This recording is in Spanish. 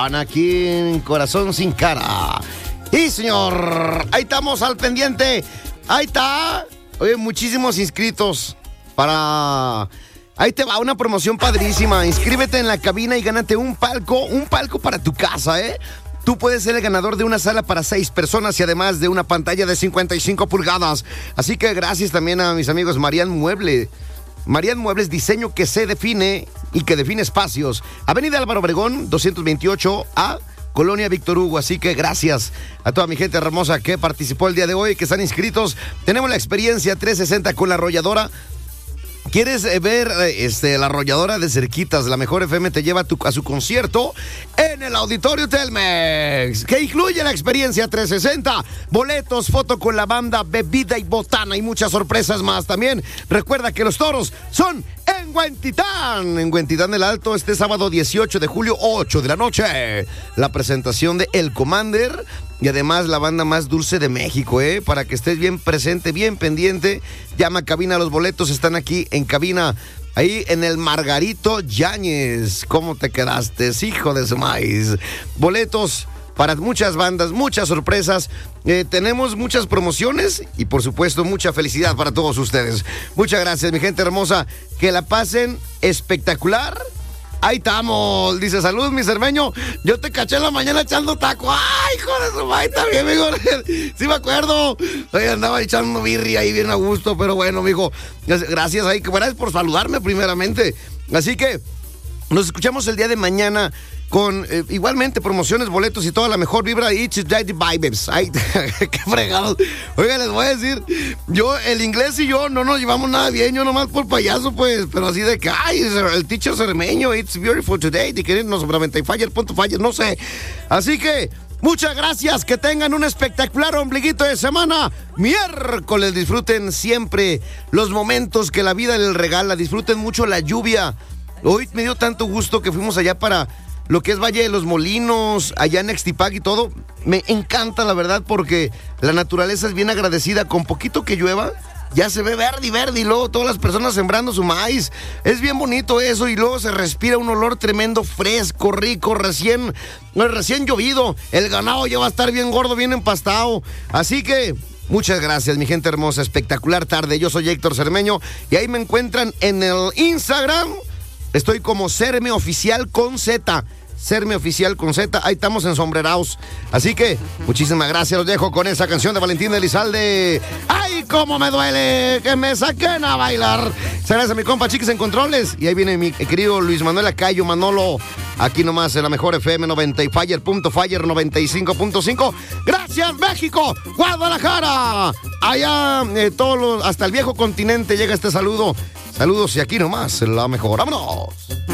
León, aquí en Corazón Sin Cara. Y señor, ahí estamos al pendiente. Ahí está. Oye, muchísimos inscritos para... Ahí te va una promoción padrísima. Inscríbete en la cabina y gánate un palco para tu casa, ¿eh? Tú puedes ser el ganador de una sala para 6 personas y además de una pantalla de 55 pulgadas. Así que gracias también a mis amigos Marian Muebles, diseño que se define y que define espacios. Avenida Álvaro Obregón, 228A, Colonia Víctor Hugo. Así que gracias a toda mi gente hermosa que participó el día de hoy, que están inscritos. Tenemos la experiencia 360 con La Arrolladora. ¿Quieres ver La Arrolladora de cerquitas? La Mejor FM te lleva a su concierto en el Auditorio Telmex, que incluye la experiencia 360, boletos, foto con la banda, bebida y botana y muchas sorpresas más. También recuerda que los toros son en Huentitán del Alto, este sábado 18 de julio, 8 de la noche. La presentación de El Commander y además la banda más dulce de México, para que estés bien presente, bien pendiente. Llama a cabina, los boletos están aquí en cabina, ahí en el Margarito Yáñez. ¿Cómo te quedaste, hijo de su maíz? Boletos para muchas bandas, muchas sorpresas. Tenemos muchas promociones y por supuesto mucha felicidad para todos ustedes. Muchas gracias, mi gente hermosa. Que la pasen espectacular. Ahí estamos, dice, salud, mi cermeño. Yo te caché en la mañana echando taco. Ay, hijo de su madre, está bien, mijo. Sí me acuerdo. Oye, andaba echando birria ahí bien a gusto, pero bueno, mijo. Gracias ahí, gracias por saludarme primeramente. Así que nos escuchamos el día de mañana con igualmente promociones, boletos y toda la mejor vibra. It's the vibes. Ay, qué fregados. Oiga, les voy a decir, el inglés y yo no nos llevamos nada bien, yo nomás por payaso, pues, pero así de que, ay, el teacher cermeño, it's beautiful today, de que nos solamente fire, no sé. Así que, muchas gracias, que tengan un espectacular ombliguito de semana. Miércoles, disfruten siempre los momentos que la vida les regala, disfruten mucho la lluvia. Hoy me dio tanto gusto que fuimos allá para lo que es Valle de los Molinos, allá en Ixtipac y todo. Me encanta, la verdad, porque la naturaleza es bien agradecida. Con poquito que llueva, ya se ve verde y luego todas las personas sembrando su maíz. Es bien bonito eso y luego se respira un olor tremendo, fresco, rico, recién llovido. El ganado ya va a estar bien gordo, bien empastado. Así que muchas gracias, mi gente hermosa. Espectacular tarde. Yo soy Héctor Cermeño y ahí me encuentran en el Instagram. Estoy como Cerme Oficial con Z. Cerme Oficial con Z. Ahí estamos ensombrerados. Así que, muchísimas gracias. Los dejo con esa canción de Valentín Elizalde. ¡Ay, cómo me duele que me saquen a bailar! Gracias a mi compa Chiquis en controles. Y ahí viene mi querido Luis Manuel Acayo, Manolo. Aquí nomás en la Mejor FM 90 y Fire 95.5. ¡Gracias, México! ¡Guadalajara! Allá, hasta el viejo continente llega este saludo. Saludos y aquí nomás, la mejor. ¡Vámonos!